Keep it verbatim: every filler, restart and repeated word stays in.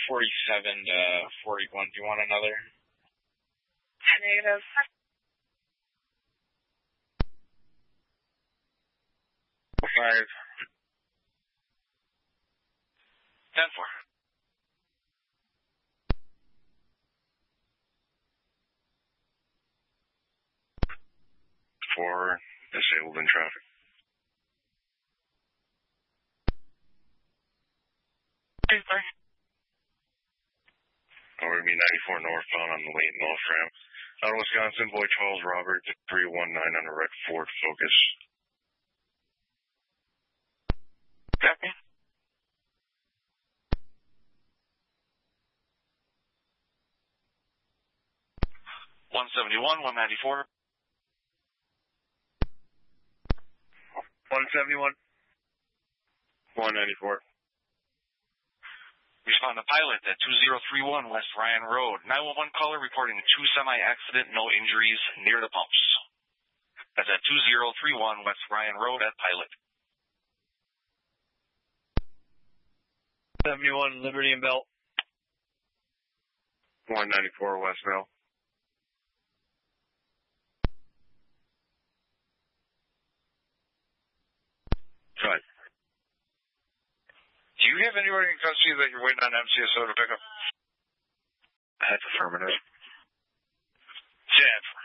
forty-seven to forty-one. Do you want another? Negative. Five. ten four. Four, disabled in traffic. Super. R B ninety-four northbound on the late North ramp. Out of Wisconsin, Boy Charles Robert, three one nine on a wrecked Ford Focus. Copy. one seventy-one, one ninety-four. one seventy-one. one ninety-four. Respond to pilot at two zero three one West Ryan Road. nine one one caller reporting a two semi accident, no injuries near the pumps. That's at two zero three one West Ryan Road at pilot. seventy-one Liberty and Belt. one ninety-four West Bell. Right. Do you have anybody in custody that you're waiting on M C S O to pick up? That's affirmative. Jeff.